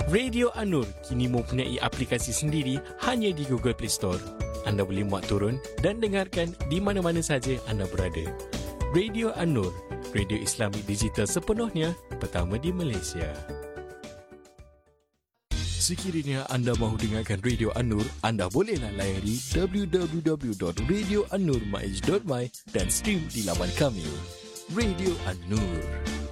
Radio An-Nur kini mempunyai aplikasi sendiri hanya di Google Play Store. Anda boleh muat turun dan dengarkan di mana-mana saja anda berada. Radio An-Nur, radio Islami digital sepenuhnya pertama di Malaysia. Sekiranya anda mahu dengarkan Radio An-Nur, anda bolehlah layari www.radioannurmai.my dan stream di laman kami. Radio An-Nur.